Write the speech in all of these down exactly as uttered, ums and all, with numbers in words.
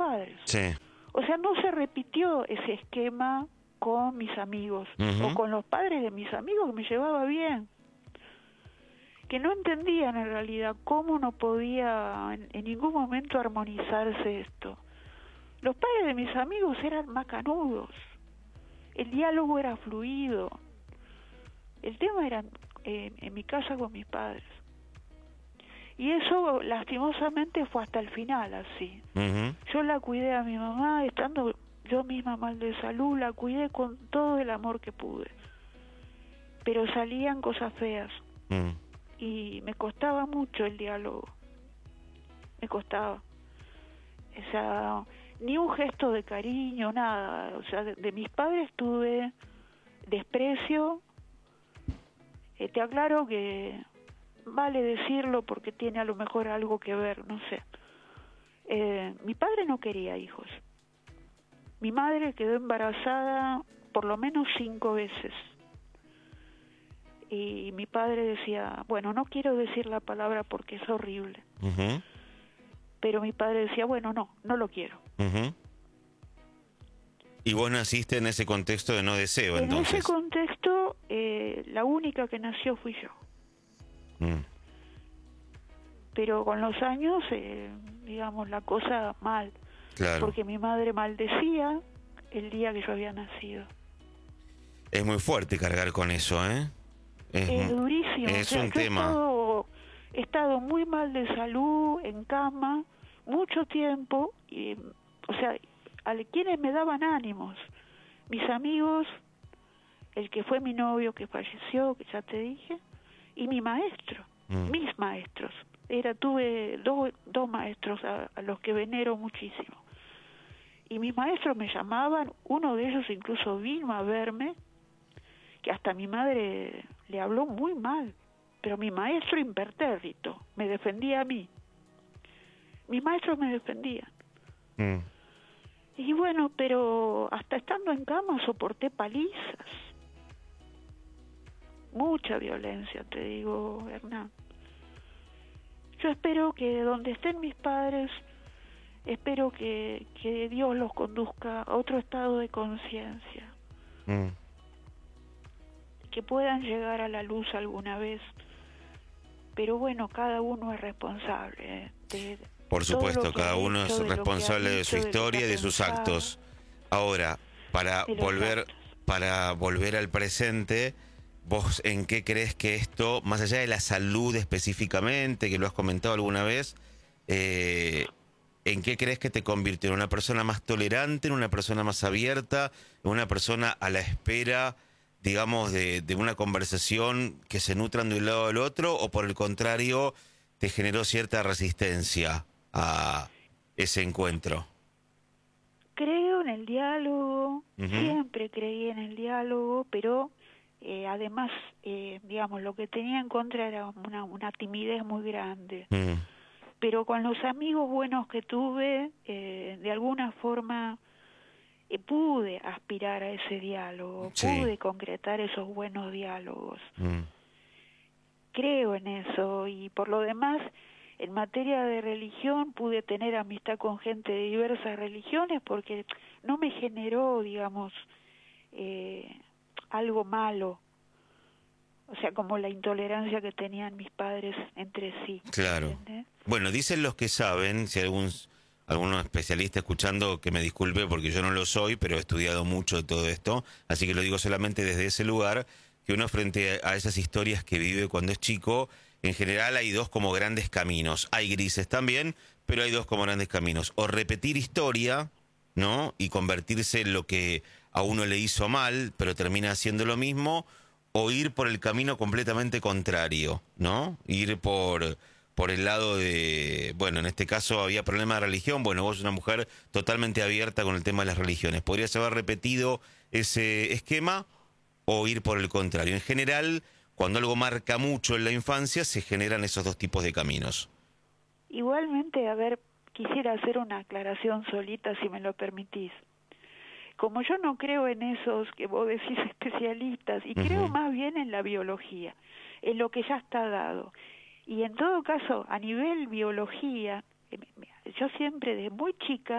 padres. Sí. O sea, no se repitió ese esquema con mis amigos, Uh-huh. o con los padres de mis amigos, que me llevaba bien, que no entendían en realidad cómo no podía en, en ningún momento armonizarse esto. Los padres de mis amigos eran macanudos, el diálogo era fluido, el tema era eh, en mi casa con mis padres. Y eso lastimosamente fue hasta el final así. Uh-huh. Yo la cuidé a mi mamá, estando yo misma mal de salud, la cuidé con todo el amor que pude. Pero salían cosas feas. Uh-huh. Y me costaba mucho el diálogo. Me costaba. O sea, ni un gesto de cariño, nada. O sea, de, de mis padres tuve desprecio. Eh, te aclaro que vale decirlo porque tiene a lo mejor algo que ver, no sé. Eh, mi padre no quería hijos. Mi madre quedó embarazada por lo menos cinco veces. Y mi padre decía, bueno, no quiero decir la palabra porque es horrible. Uh-huh. Pero mi padre decía, bueno, no, no lo quiero. Uh-huh. Y vos naciste en ese contexto de no deseo, en entonces. En ese contexto, eh, la única que nació fui yo. Mm. Pero con los años, eh, digamos, la cosa mal. Claro. Porque mi madre maldecía el día que yo había nacido. Es muy fuerte cargar con eso, ¿eh? Es, es durísimo. Es o sea, un yo tema. He estado, he estado muy mal de salud, en cama, mucho tiempo, y, o sea, a quienes me daban ánimos, mis amigos, el que fue mi novio que falleció, que ya te dije, y mi maestro, mm. mis maestros. Era, tuve dos, dos maestros a, a los que venero muchísimo. Y mis maestros me llamaban, uno de ellos incluso vino a verme, que hasta mi madre le habló muy mal, pero mi maestro impertérrito me defendía a mí. Mis maestros me defendían. Mm. Y bueno, pero hasta estando en cama soporté palizas. Mucha violencia, te digo, Hernán. Yo espero que donde estén mis padres, espero que, que Dios los conduzca a otro estado de conciencia. Mm. Que puedan llegar a la luz alguna vez. Pero bueno, cada uno es responsable. De, Por supuesto, cada uno hecho, es responsable de, de su historia y de, de sus actos. Ahora, para volver, actos. para volver al presente, ¿vos en qué crees que esto, más allá de la salud específicamente, que lo has comentado alguna vez, eh, ¿en qué crees que te convirtió? ¿En una persona más tolerante, en una persona más abierta, en una persona a la espera, digamos, de, de una conversación que se nutran de un lado al otro, o por el contrario, te generó cierta resistencia a ese encuentro? Creo en el diálogo, uh-huh. siempre creí en el diálogo, pero eh, además, eh, digamos, lo que tenía en contra era una, una timidez muy grande. Uh-huh. Pero con los amigos buenos que tuve, eh, de alguna forma eh, pude aspirar a ese diálogo, sí. pude concretar esos buenos diálogos. Uh-huh. Creo en eso, y por lo demás, en materia de religión pude tener amistad con gente de diversas religiones porque no me generó, digamos, eh, algo malo. O sea, como la intolerancia que tenían mis padres entre sí. Claro. ¿Entendés? Bueno, dicen los que saben, si algún algún especialista escuchando, que me disculpe porque yo no lo soy, pero he estudiado mucho de todo esto, así que lo digo solamente desde ese lugar, que uno frente a esas historias que vive cuando es chico, en general hay dos como grandes caminos. Hay grises también, pero hay dos como grandes caminos. O repetir historia, ¿no? Y convertirse en lo que a uno le hizo mal, pero termina haciendo lo mismo, o ir por el camino completamente contrario, ¿no? Ir por, por el lado de, bueno, en este caso había problema de religión, bueno, vos sos una mujer totalmente abierta con el tema de las religiones. ¿Podrías haber repetido ese esquema o ir por el contrario? En general, cuando algo marca mucho en la infancia, se generan esos dos tipos de caminos. Igualmente, a ver, quisiera hacer una aclaración solita, si me lo permitís. Como yo no creo en esos que vos decís especialistas, y uh-huh. creo más bien en la biología, en lo que ya está dado. Y en todo caso, a nivel biología, yo siempre de muy chica me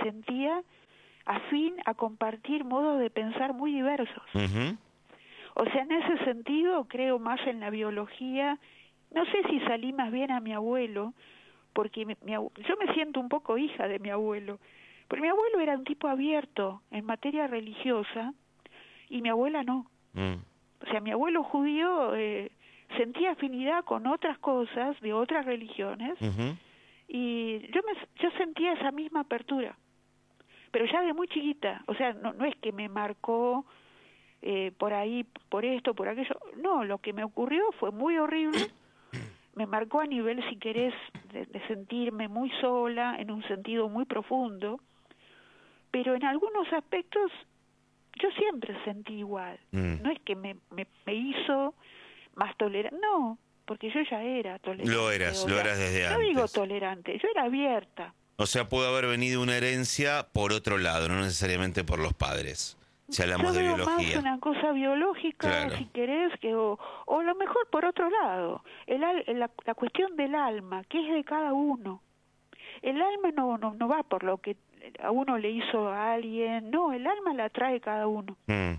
sentía afín a compartir modos de pensar muy diversos. Uh-huh. O sea, en ese sentido creo más en la biología. No sé si salí más bien a mi abuelo, porque mi, mi, yo me siento un poco hija de mi abuelo, porque mi abuelo era un tipo abierto en materia religiosa y mi abuela no. Mm. O sea, mi abuelo judío eh, sentía afinidad con otras cosas de otras religiones. Uh-huh. Y yo me yo sentía esa misma apertura, pero ya de muy chiquita. O sea, no, no es que me marcó eh, por ahí, por esto, por aquello. No, lo que me ocurrió fue muy horrible. Me marcó a nivel, si querés, de, de sentirme muy sola, en un sentido muy profundo. Pero en algunos aspectos yo siempre sentí igual. Mm. No es que me, me, me hizo más tolerante, no. Porque yo ya era tolerante. Lo eras, o lo sea, eras desde no antes. No digo tolerante, yo era abierta. O sea, pudo haber venido una herencia por otro lado, no necesariamente por los padres, si hablamos yo de veo biología. más una cosa biológica, Claro. si querés, que o, o a lo mejor por otro lado, el, al- la, la cuestión del alma, que es de cada uno. El alma no, no, no va por lo que a uno le hizo a alguien, no, el alma la trae cada uno. Mm.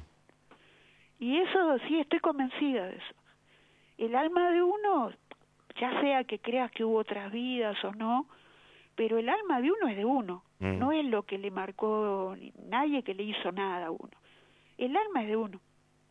Y eso sí, estoy convencida de eso. El alma de uno, ya sea que creas que hubo otras vidas o no, pero el alma de uno es de uno, Mm. no es lo que le marcó ni- nadie que le hizo nada a uno. El alma es de uno.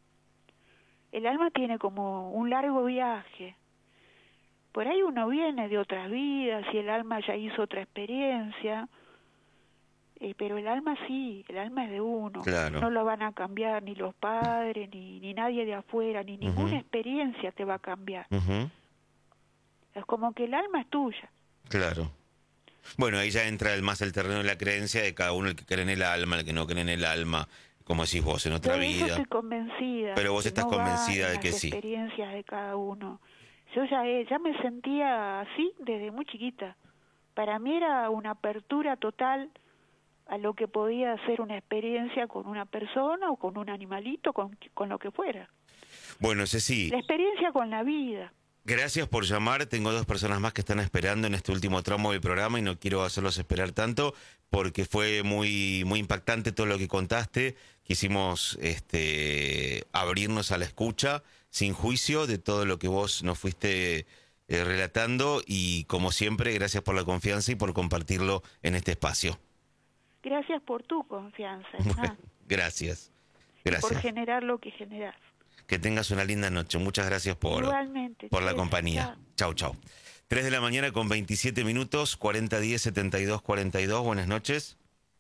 El alma tiene como un largo viaje. Por ahí uno viene de otras vidas y el alma ya hizo otra experiencia, eh, pero el alma sí, el alma es de uno. Claro. No lo van a cambiar ni los padres, ni, ni nadie de afuera, ni ninguna Ujú. experiencia te va a cambiar. Ujú. Es como que el alma es tuya. Claro. Bueno, ahí ya entra el más el terreno de la creencia de cada uno, el que cree en el alma, el que no cree en el alma, como decís vos, en otra De eso vida. estoy convencida. Pero vos que estás no va convencida en de las que sí. experiencias de cada uno. Yo ya, he- ya me sentía así desde muy chiquita. Para mí era una apertura total a lo que podía ser una experiencia con una persona o con un animalito, con, con lo que fuera. Bueno, Ceci, La experiencia con la vida. gracias por llamar. Tengo dos personas más que están esperando en este último tramo del programa y no quiero hacerlos esperar tanto porque fue muy muy impactante todo lo que contaste. Quisimos este, abrirnos a la escucha sin juicio de todo lo que vos nos fuiste eh, relatando y como siempre, gracias por la confianza y por compartirlo en este espacio. Gracias por tu confianza, Bueno, Hernán, gracias. por Gracias. generar lo que generas. Que tengas una linda noche. Muchas gracias por, Igualmente. por la che, compañía. Chau, chau. tres de la mañana con veintisiete minutos, cuarenta diez setenta y dos cuarenta y dos. Buenas noches.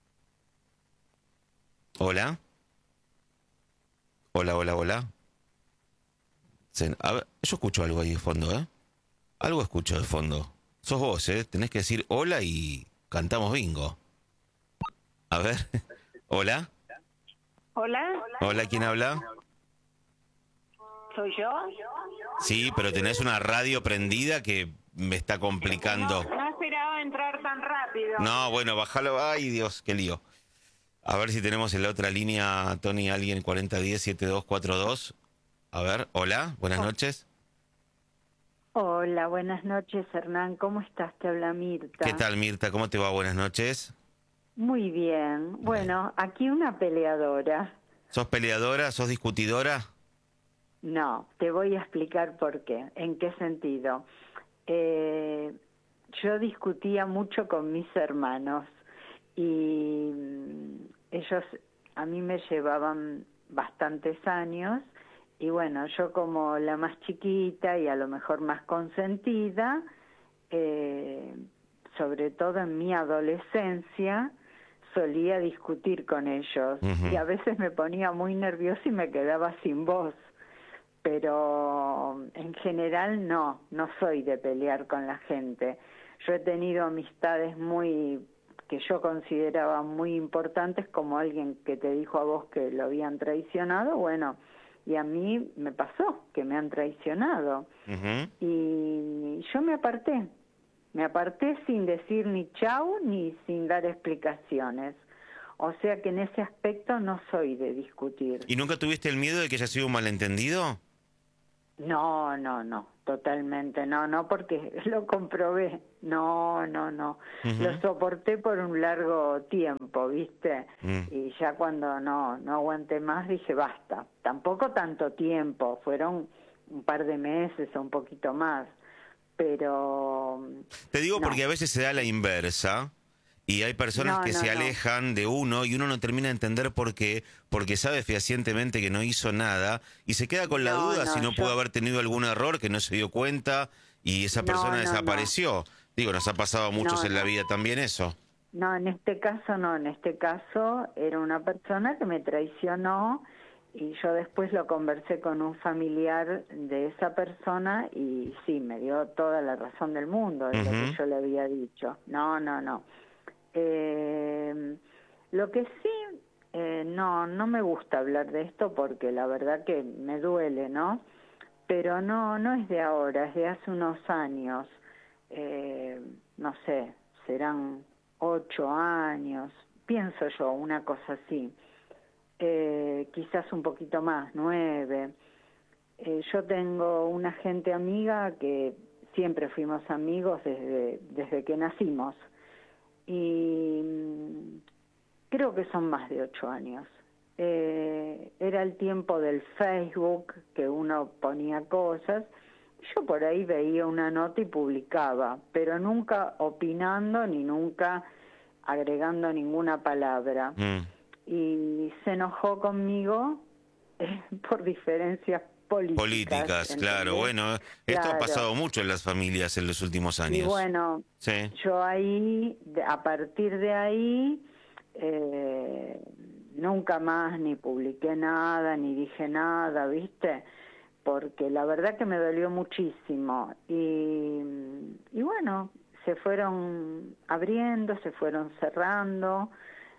Hola. Hola, hola, hola. Se- a ver, yo escucho algo ahí de fondo, ¿eh? Algo escucho de fondo. Sos vos, ¿eh? Tenés que decir hola y cantamos bingo. A ver. Hola. Hola, Hola, ¿quién habla? ¿soy yo? Sí, pero tenés una radio prendida que me está complicando. No, no esperaba entrar tan rápido. No, bueno, bájalo. Ay, Dios, qué lío. A ver si tenemos en la otra línea, Tony, alguien cuarenta diez setenta y dos cuarenta y dos. A ver, hola, buenas noches. Hola, buenas noches, Hernán. ¿Cómo estás? Te habla Mirta. ¿Qué tal, Mirta? ¿Cómo te va? Buenas noches. Muy bien. Bueno, aquí una peleadora. ¿Sos peleadora? ¿Sos discutidora? No, te voy a explicar por qué. ¿En qué sentido? Eh, yo discutía mucho con mis hermanos y mm, ellos a mí me llevaban bastantes años y bueno, yo como la más chiquita y a lo mejor más consentida, eh, sobre todo en mi adolescencia, solía discutir con ellos. Ujú. Y a veces me ponía muy nerviosa y me quedaba sin voz. Pero en general no, no soy de pelear con la gente. Yo he tenido amistades muy que yo consideraba muy importantes, como alguien que te dijo a vos que lo habían traicionado, bueno, y a mí me pasó que me han traicionado. Ujú. Y yo me aparté, me aparté sin decir ni chau ni sin dar explicaciones. O sea que en ese aspecto no soy de discutir. ¿Y nunca tuviste el miedo de que haya sido un malentendido? No, no, no, totalmente, no, no, porque lo comprobé, no, no, no, Ujú. lo soporté por un largo tiempo, ¿viste? Mm. Y ya cuando no, no aguanté más dije basta, tampoco tanto tiempo, fueron un par de meses o un poquito más, pero... Te digo no. porque a veces se da la inversa y hay personas No, que no, se no. alejan de uno y uno no termina de entender por qué, porque sabe fehacientemente que no hizo nada y se queda con la No, duda no, si no yo- pudo haber tenido algún error que no se dio cuenta y esa No, persona no, no. desapareció. Digo, nos ha pasado a muchos No, en la no. vida también eso. No, en este caso no, en este caso era una persona que me traicionó y yo después lo conversé con un familiar de esa persona y sí, me dio toda la razón del mundo de lo que Ujú. yo le había dicho. No, no, no. Eh, lo que sí, eh, no, no me gusta hablar de esto porque la verdad que me duele, ¿no? Pero no, no es de ahora, es de hace unos años. Eh, no sé, serán ocho años, pienso yo, una cosa así. Eh, quizás un poquito más, nueve. Eh, yo tengo una gente amiga que siempre fuimos amigos desde, desde que nacimos. Y mm, creo que son más de ocho años. Eh, era el tiempo del Facebook, que uno ponía cosas. Yo por ahí veía una nota y publicaba, pero nunca opinando ni nunca agregando ninguna palabra. Mm. Y se enojó conmigo eh, por diferencias políticas. Políticas, claro. ¿entendés? Bueno, esto ha Claro. pasado mucho en las familias en los últimos Y años. bueno, Sí. yo ahí, de- a partir de ahí, eh, nunca más ni publiqué nada, ni dije nada, ¿viste? Porque la verdad que me dolió muchísimo. Y, y bueno, se fueron abriendo, se fueron cerrando.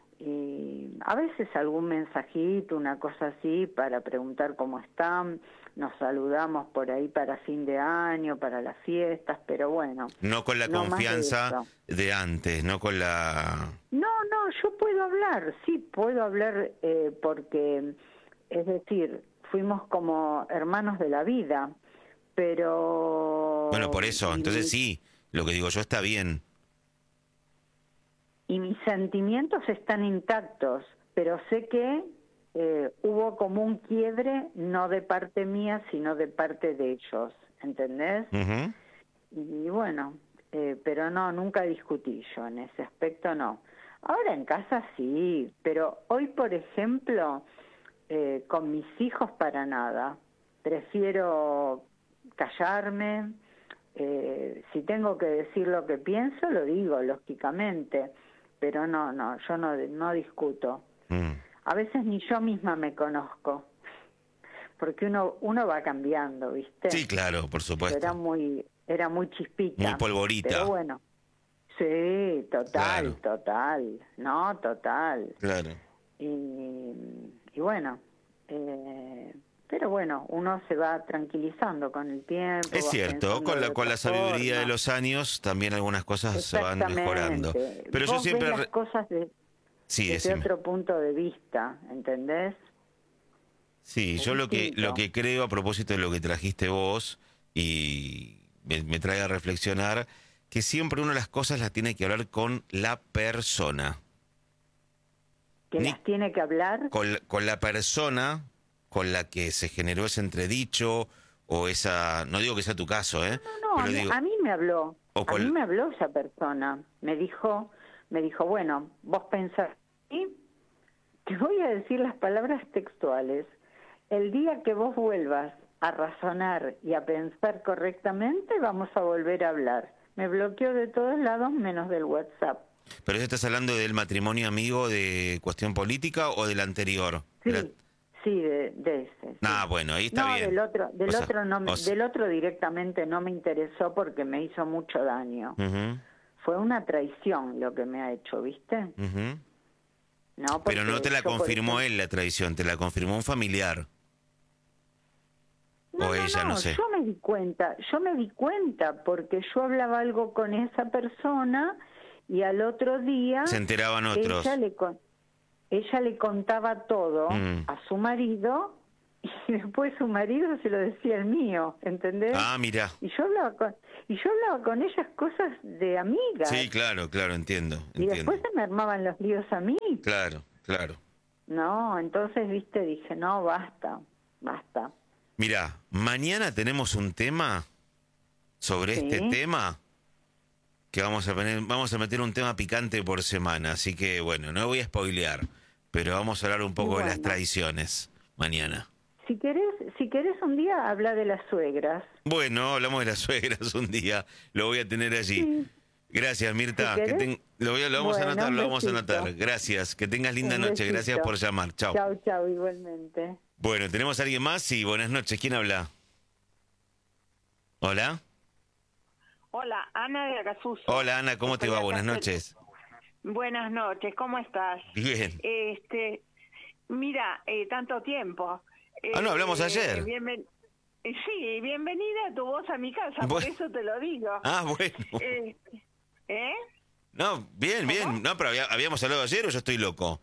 Y a veces algún mensajito, una cosa así, para preguntar cómo están. Nos saludamos por ahí para fin de año, para las fiestas, pero bueno. No con la no más de confianza eso. de antes, no con la... No, no, yo puedo hablar, sí, puedo hablar eh, porque, es decir, fuimos como hermanos de la vida, pero... Bueno, por eso, y entonces mis- sí, lo que digo yo está bien. Y mis sentimientos están intactos, pero sé que eh, hubo como un quiebre, no de parte mía, sino de parte de ellos, ¿entendés? Ujú. Y bueno, eh, pero no, nunca discutí yo en ese aspecto, no. Ahora en casa sí, pero hoy, por ejemplo, eh, con mis hijos para nada. Prefiero callarme, eh, si tengo que decir lo que pienso, lo digo, lógicamente, pero no, no, yo no, no discuto. Mm. A veces ni yo misma me conozco, porque uno uno va cambiando, ¿viste? Sí, claro, por supuesto. Era muy era muy chispita. Muy polvorita. Pero bueno, sí, total, Claro. total, no, total. Claro. Y, y bueno, eh, pero bueno, uno se va tranquilizando con el tiempo. Es va cierto, pensando con la, de con la otra sabiduría de forma. los años también algunas cosas se van mejorando. Exactamente. Pero yo Vos siempre... ves re- las cosas de, Sí, desde decime. otro punto de vista, ¿entendés? Sí, Es yo lo que, distinto. lo que creo a propósito de lo que trajiste vos y me, me trae a reflexionar, que siempre una de las cosas las tiene que hablar con la persona. Que Ni- las tiene que hablar. Con, la- con la persona con la que se generó ese entredicho o esa... No digo que sea tu caso, ¿eh? No, no, a Pero mí, digo, a mí me habló, O a con- mí me habló esa persona, me dijo, me dijo, bueno, vos pensás, y te voy a decir las palabras textuales, el día que vos vuelvas a razonar y a pensar correctamente, vamos a volver a hablar. Me bloqueó de todos lados menos del WhatsApp. ¿pero estás hablando del matrimonio amigo de cuestión política o del anterior? Sí, La- sí, de, de ese. sí. Ah, bueno, ahí está no, bien. del otro, del O sea, otro no, me- o sea- del otro directamente no me interesó porque me hizo mucho daño. Ujú, Fue una traición lo que me ha hecho, ¿viste? ujú. No, Pero no porque te la yo, por confirmó ejemplo- él la traición, te la confirmó un familiar. No, o no, ella, no no, sé. yo me di cuenta, yo me di cuenta porque yo hablaba algo con esa persona y al otro día Se enteraban otros. ella le con- ella le contaba todo Mm. a su marido y después su marido se lo decía el mío, ¿entendés? Ah, mira. Y yo hablaba con, y yo hablaba con ellas cosas de amigas. Sí, claro, claro, entiendo, Y entiendo. después se me armaban los líos a mí. Claro, claro. No, entonces, viste, dije, no, basta, basta. Mira, mañana tenemos un tema sobre Sí. este tema que vamos a poner, vamos a meter un tema picante por semana, así que bueno, no voy a spoilear, pero vamos a hablar un poco Bueno. de las tradiciones mañana. Si querés, si querés un día habla de las suegras. Bueno, hablamos de las suegras un día, lo voy a tener allí. Sí. Gracias, Mirta. Si que querés. ten- lo, voy a- lo vamos Bueno, a anotar, un lo vamos a besito. anotar. Gracias, que tengas linda Un noche. Gracias besito. por llamar. Chao. Chau, chau, igualmente. Bueno, ¿tenemos a alguien más? Sí, buenas noches. ¿Quién habla? Hola. Hola, Ana de Acasuso. Hola, Ana, ¿cómo te Estoy va? acá Buenas cerca. noches. Buenas noches, ¿cómo estás? Bien. Este, mira, eh, tanto tiempo. Ah, no, hablamos Eh, ayer. bienven- eh, sí, bienvenida tu voz a mi casa, por Bueno. eso te lo digo. Ah, bueno. Eh, ¿Eh? No, bien, bien. No, pero había- habíamos hablado ayer o yo estoy loco.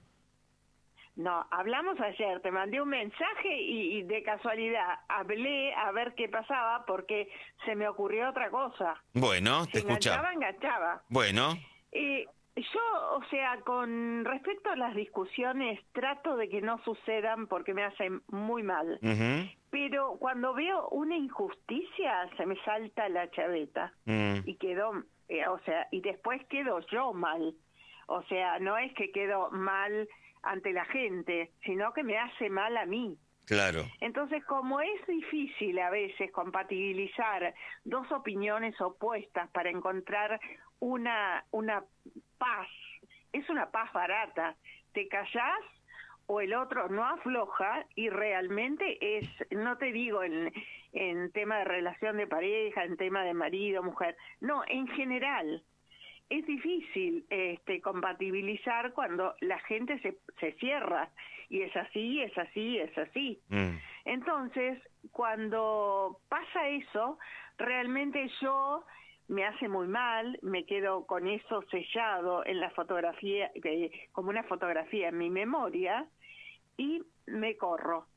No, hablamos ayer, te mandé un mensaje y, y de casualidad hablé a ver qué pasaba porque se me ocurrió otra cosa. Bueno, Si te enganchaba, escuchaba. enganchaba. Bueno, Eh, yo, o sea, con respecto a las discusiones, trato de que no sucedan porque me hacen muy mal. ujú, Pero cuando veo una injusticia, se me salta la chaveta. mm, Y quedó, eh, o sea, y después quedo yo mal. O sea, no es que quedo mal ante la gente, sino que me hace mal a mí. claro. Entonces, como es difícil a veces compatibilizar dos opiniones opuestas para encontrar una, una paz, es una paz barata. Te callás o el otro no afloja y realmente es, no te digo en, en tema de relación de pareja, en tema de marido, mujer, no, en general. Es difícil este, compatibilizar cuando la gente se, se cierra y es así, es así, es así. Mm, Entonces, cuando pasa eso, realmente yo me hace muy mal, me quedo con eso sellado en la fotografía, eh, como una fotografía en mi memoria, y me corro.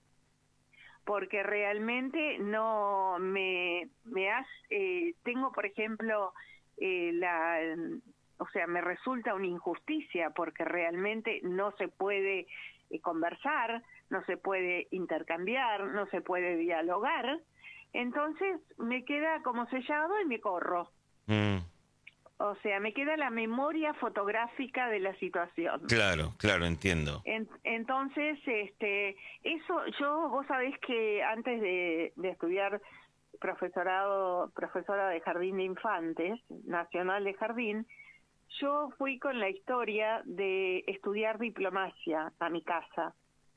Porque realmente no me, me hace, eh, tengo por ejemplo, eh, la, o sea, me resulta una injusticia porque realmente no se puede eh, conversar, no se puede intercambiar, no se puede dialogar, entonces me queda como sellado y me corro. mm, O sea, me queda la memoria fotográfica de la situación. claro, claro, entiendo. En- entonces, este, eso, yo, vos sabés que antes de, de estudiar profesorado, profesora de jardín de infantes, nacional de jardín, yo fui con la historia de estudiar diplomacia a mi casa.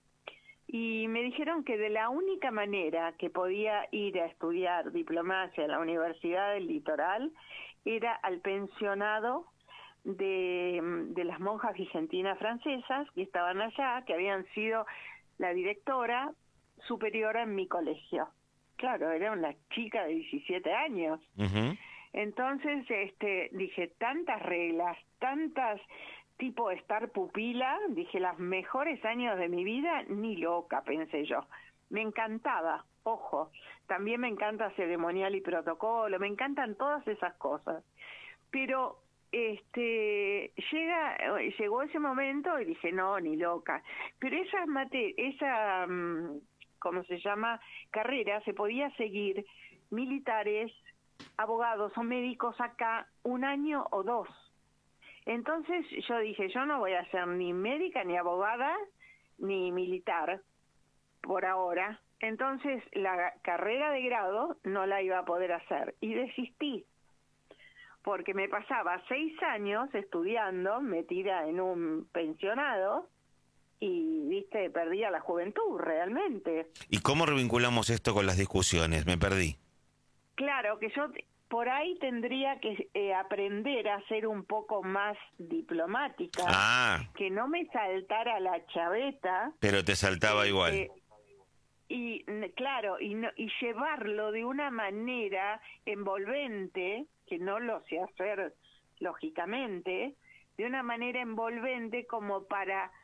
Y me dijeron que de la única manera que podía ir a estudiar diplomacia a la Universidad del Litoral era al pensionado de, de las monjas vicentinas francesas que estaban allá, que habían sido la directora superiora en mi colegio. Claro, era una chica de diecisiete años. Ujú, Entonces, este, dije, tantas reglas, tantas, tipo estar pupila, dije, los mejores años de mi vida, ni loca, pensé yo. Me encantaba, ojo, también me encanta ceremonial y protocolo, me encantan todas esas cosas. Pero este llega llegó ese momento y dije, no, ni loca. Pero esa mate, esa mm, ¿cómo se llama? carrera se podía seguir militares, abogados o médicos acá un año o dos. Entonces yo dije, yo no voy a ser ni médica, ni abogada, ni militar, por ahora. Entonces la carrera de grado no la iba a poder hacer y desistí, porque me pasaba seis años estudiando, metida en un pensionado, y, viste, perdía la juventud realmente. ¿Y cómo revinculamos esto con las discusiones? Me perdí. Claro, que yo por ahí tendría que eh, aprender a ser un poco más diplomática, Ah, que no me saltara la chaveta. pero te saltaba eh, igual. eh, y n- claro, y, no, y llevarlo de una manera envolvente, que no lo sé hacer lógicamente, de una manera envolvente como para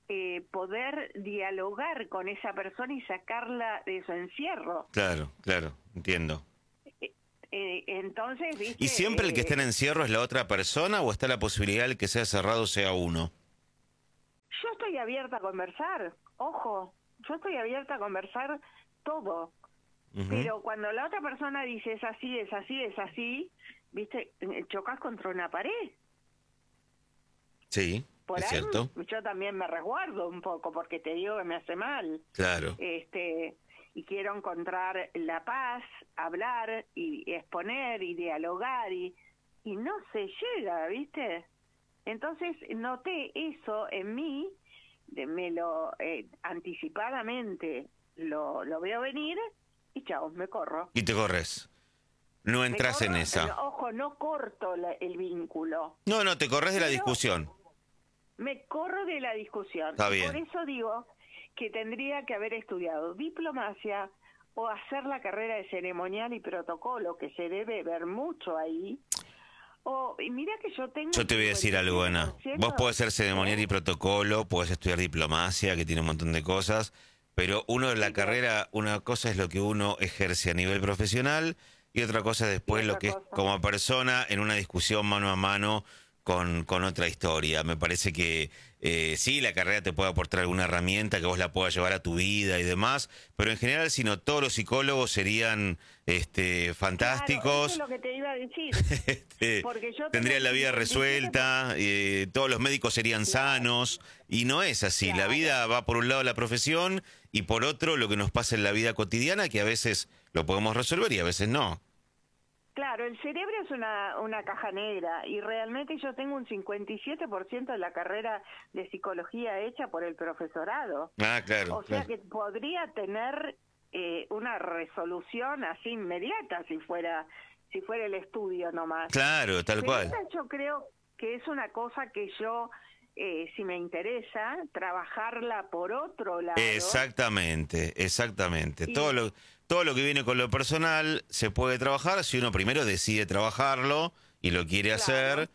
eh, poder dialogar con esa persona y sacarla de su encierro. Claro, claro, entiendo. Eh, eh, entonces, ¿viste? ¿Y siempre el que Eh, está en encierro es la otra persona o está la posibilidad de que sea cerrado sea uno? Yo estoy abierta a conversar, ojo, yo estoy abierta a conversar todo, Ujú. pero cuando la otra persona dice es así, es así, es así, ¿viste? Chocas contra una pared. Sí, Por es ahí cierto. yo también me resguardo un poco porque te digo que me hace mal. Claro. Este, y quiero encontrar la paz, hablar y exponer y dialogar y, y no se llega, ¿viste? Entonces noté eso en mí, de- me lo eh, anticipadamente lo, lo veo venir y chao, me corro. Y te corres. No Me entras en corro, esa. pero, ojo, no corto la- el vínculo. No, no, te corres de la Pero- discusión. Me corro de la discusión. Está Y bien. por eso digo que tendría que haber estudiado diplomacia o hacer la carrera de ceremonial y protocolo, que se debe ver mucho ahí. O, y mira que yo tengo... Yo te voy a decir algo, Ana. Vos podés ser ceremonial y protocolo, podés estudiar diplomacia, que tiene un montón de cosas, pero uno de la Sí, pero- carrera, una cosa es lo que uno ejerce a nivel profesional y otra cosa es después Y lo otra que es cosa. como persona en una discusión mano a mano con, con otra historia. Me parece que eh, sí, la carrera te puede aportar alguna herramienta que vos la puedas llevar a tu vida y demás, pero en general, si no, todos los psicólogos serían este, Claro, eso fantásticos. es lo que te iba a decir. Este, Porque yo tendrían tengo la vida cincuenta y siete resuelta, eh, todos los médicos serían sanos, y no es así. La Claro. vida va por un lado la profesión y por otro lo que nos pasa en la vida cotidiana, que a veces lo podemos resolver y a veces no. Claro, el cerebro es una, una caja negra y realmente yo tengo un cincuenta y siete por ciento de la carrera de psicología hecha por el profesorado. Ah, claro. O sea claro. que podría tener eh, una resolución así inmediata si fuera si fuera el estudio nomás. Claro, tal Pero cual. esta yo creo que es una cosa que yo, eh, si me interesa, trabajarla por otro lado. Exactamente, exactamente. Y- Todo lo, todo lo que viene con lo personal se puede trabajar si uno primero decide trabajarlo y lo quiere Claro. hacer,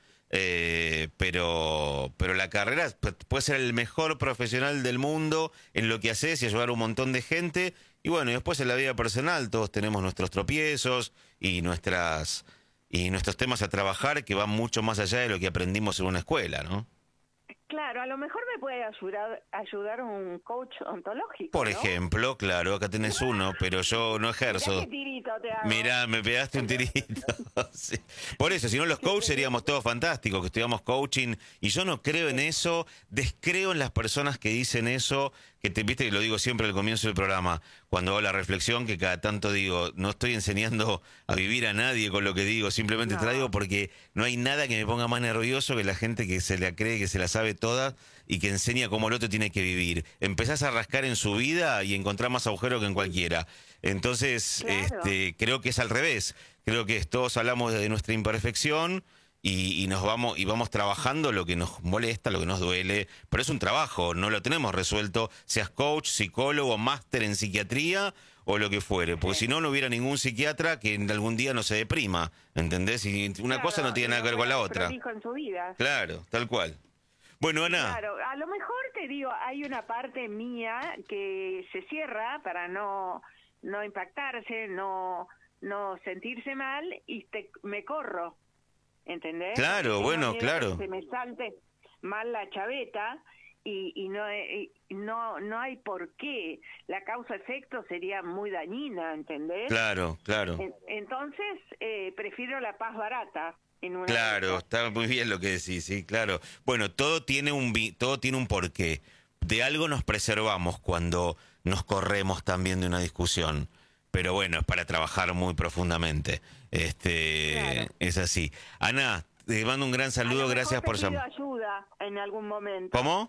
eh, pero, pero la carrera pu- puede ser el mejor profesional del mundo en lo que haces y ayudar a un montón de gente. Y bueno, y después en la vida personal todos tenemos nuestros tropiezos y nuestras y nuestros temas a trabajar que van mucho más allá de lo que aprendimos en una escuela, ¿no? Claro, a lo mejor me puede ayudar, ayudar un coach ontológico, Por ¿no? ejemplo, claro, acá tenés uno, pero yo no Mirá ejerzo. qué tirito te hago. Mirá, me pegaste un tirito. Sí. Por eso, si no los coaches seríamos todos fantásticos, que estudiamos coaching, y yo no creo en eso, descreo en las personas que dicen eso, que te viste que lo digo siempre al comienzo del programa, cuando hago la reflexión, que cada tanto digo, no estoy enseñando a vivir a nadie con lo que digo, simplemente No. traigo porque no hay nada que me ponga más nervioso que la gente que se la cree, que se la sabe toda y que enseña cómo el otro tiene que vivir. Empezás a rascar en su vida y encontrás más agujero que en cualquiera. Entonces, Claro. este, creo que es al revés. Creo que todos hablamos de nuestra imperfección y, y nos vamos y vamos trabajando lo que nos molesta, lo que nos duele, pero es un trabajo, no lo tenemos resuelto, seas coach, psicólogo, máster en psiquiatría o lo que fuere, porque si no, no hubiera ningún psiquiatra que en algún día no se deprima, ¿entendés? Y una Claro, cosa no tiene nada que ver con la otra. prolijo en su vida. Claro, tal cual. Bueno, Ana, Claro, a lo mejor te digo, hay una parte mía que se cierra para no no impactarse, no no sentirse mal y te, me corro, ¿entendés? Claro, Tengo bueno, miedo claro. que se me salte mal la chaveta y, y no y no no hay por qué. La causa-efecto sería muy dañina, ¿entendés? claro, claro. En- Entonces, eh, prefiero la paz barata. En una Claro, de esas. está muy bien lo que decís, sí, claro. Bueno, todo tiene un vi- todo tiene un porqué. De algo nos preservamos cuando nos corremos también de una discusión. Pero bueno, es para trabajar muy profundamente. Este, Claro. es así. Ana, te mando un gran A saludo, lo gracias mejor por te pido llamar. ayuda en algún momento. ¿Cómo?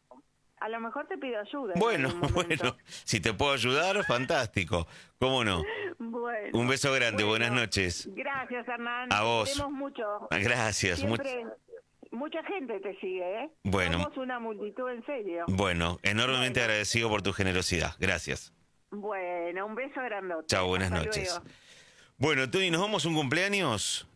A lo mejor te pido ayuda. en Bueno, algún momento. bueno, si te puedo ayudar, fantástico. ¿Cómo no? Bueno. Un beso grande, Bueno, buenas noches. Gracias, Hernán. A Te vos. queremos mucho. Gracias. much- Siempre, mucha gente te sigue, ¿eh? Bueno. Somos una multitud, en serio. Bueno, enormemente Bueno. agradecido por tu generosidad. Gracias. Bueno, un beso grandote. Chao, buenas Hasta noches. luego. Bueno, Tony, nos vamos a un cumpleaños,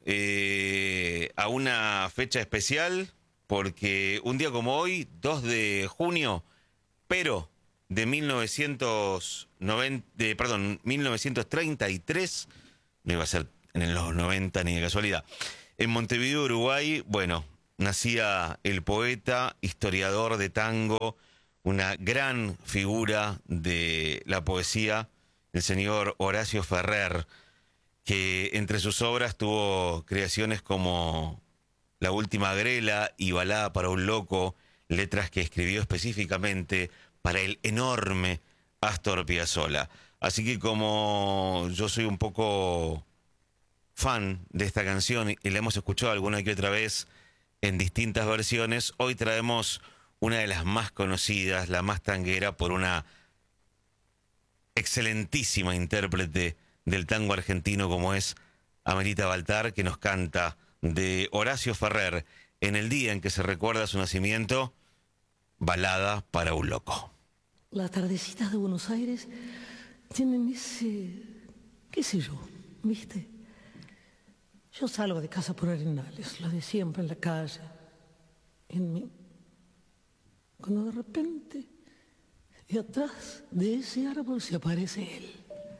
eh, a una fecha especial, porque un día como hoy, dos de junio, pero de mil novecientos noventa, de, perdón, mil novecientos treinta y tres, no iba a ser en los noventa ni de casualidad. En Montevideo, Uruguay, bueno, nacía el poeta, historiador de tango, una gran figura de la poesía, el señor Horacio Ferrer, que entre sus obras tuvo creaciones como La Última Grela y Balada para un Loco, letras que escribió específicamente para el enorme Astor Piazzolla. Así que como yo soy un poco fan de esta canción y la hemos escuchado alguna que otra vez en distintas versiones, hoy traemos una de las más conocidas, la más tanguera, por una excelentísima intérprete del tango argentino como es Amelita Baltar, que nos canta de Horacio Ferrer, en el día en que se recuerda su nacimiento, Balada para un Loco. Las tardecitas de Buenos Aires tienen ese, qué sé yo, ¿viste? Yo salgo de casa por Arenales, lo de siempre en la calle, en mí. Cuando de repente, de atrás de ese árbol se aparece él.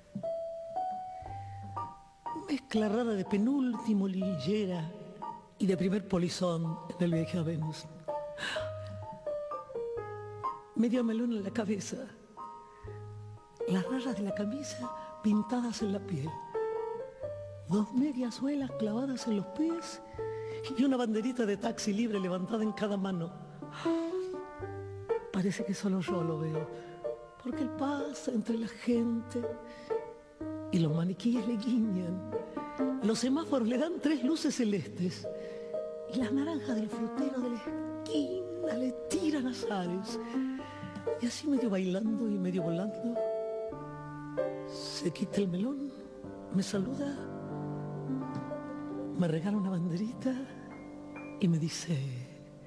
Mezcla rara de penúltimo lillera y de primer polizón en el viaje a Venus. Medio melón en la cabeza, las rayas de la camisa pintadas en la piel, dos medias suelas clavadas en los pies y una banderita de taxi libre levantada en cada mano. Parece que solo yo lo veo, porque él pasa entre la gente y los maniquíes le guiñan, los semáforos le dan tres luces celestes y las naranjas del frutero de la esquina le tiran azares. Y así medio bailando y medio volando, se quita el melón, me saluda, me regala una banderita y me dice...